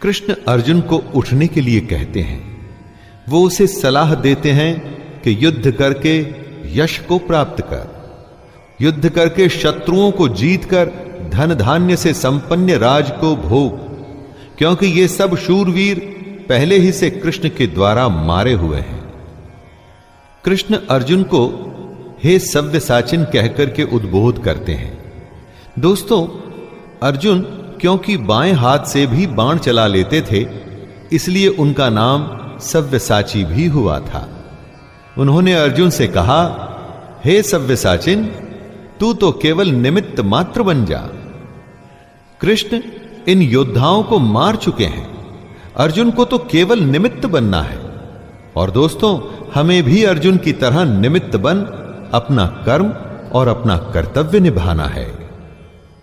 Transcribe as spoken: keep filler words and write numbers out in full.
कृष्ण अर्जुन को उठने के लिए कहते हैं। वो उसे सलाह देते हैं कि युद्ध करके यश को प्राप्त कर, युद्ध करके शत्रुओं को जीतकर धन धान्य से संपन्न राज को भोग, क्योंकि ये सब शूरवीर पहले ही से कृष्ण के द्वारा मारे हुए हैं। कृष्ण अर्जुन को हे सव्यसाचिन कहकर के उद्बोध करते हैं। दोस्तों, अर्जुन क्योंकि बाएं हाथ से भी बाण चला लेते थे, इसलिए उनका नाम सव्यसाची भी हुआ था। उन्होंने अर्जुन से कहा, हे सव्यसाचिन, तू तो केवल निमित्त मात्र बन जा। कृष्ण इन योद्धाओं को मार चुके हैं, अर्जुन को तो केवल निमित्त बनना है। और दोस्तों, हमें भी अर्जुन की तरह निमित्त बन अपना कर्म और अपना कर्तव्य निभाना है।